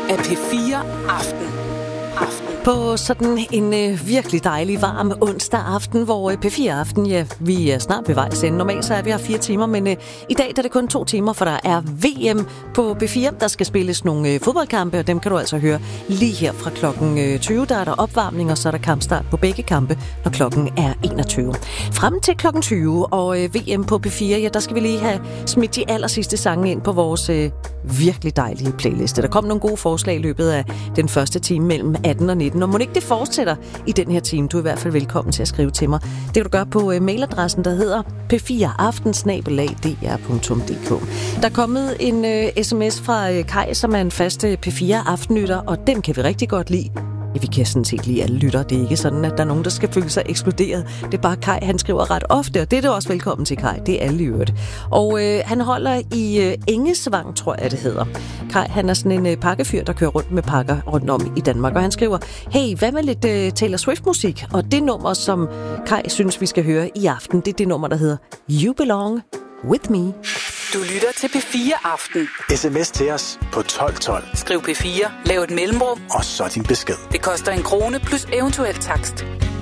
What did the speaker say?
af P4 Aften. På sådan en virkelig dejlig, varm onsdag aften, hvor P4 Aften, ja, vi er snart ved vejs ende. Normalt så er vi her 4 timer, men i dag der er det kun 2 timer, for der er VM på P4. Der skal spilles nogle fodboldkampe, og dem kan du altså høre lige her fra klokken 20. Der er der opvarmning, og så er der kampstart på begge kampe, når klokken er 21. Frem til klokken 20, og VM på P4, ja, der skal vi lige have smidt de allersidste sange ind på vores virkelig dejlige playliste. Der kom nogle gode forslag i løbet af den første time mellem 18 og 19. Og må ikke det fortsætter i den her time, du er i hvert fald velkommen til at skrive til mig. Det kan du gøre på mailadressen, der hedder p4aften@dr.dk. Der er kommet en sms fra Kai, som er en fast P4 aftenlytter, og dem kan vi rigtig godt lide. Ja, vi kan sådan set lide alle lytter. Det er ikke sådan, at der er nogen, der skal føle sig ekskluderet. Det er bare Kai, han skriver ret ofte, og det er det også velkommen til Kai. Det er alle i øvrigt. Og han holder i Engesvang, tror jeg det hedder. Kai, han er sådan en pakkefyr, der kører rundt med pakker rundt om i Danmark. Og han skriver, hey, hvad med lidt Taylor Swift-musik? Og det nummer, som Kai synes, vi skal høre i aften, det er det nummer, der hedder You Belong With Me. Du lytter til P4 Aften. SMS til os på 1212. Skriv P4, lav et mellemrum, Og så din besked. det koster 1 krone plus eventuel takst.